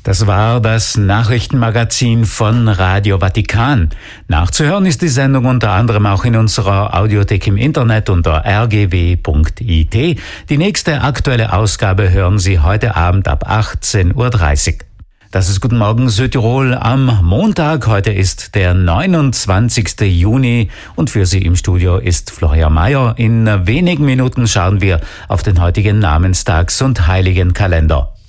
Das war das Nachrichtenmagazin von Radio Vatikan. Nachzuhören ist die Sendung unter anderem auch in unserer Audiothek im Internet unter rgw.it. Die nächste aktuelle Ausgabe hören Sie heute Abend ab 18.30 Uhr. Das ist Guten Morgen Südtirol am Montag. Heute ist der 29. Juni und für Sie im Studio ist Florian Mayer. In wenigen Minuten schauen wir auf den heutigen Namenstags- und Heiligenkalender.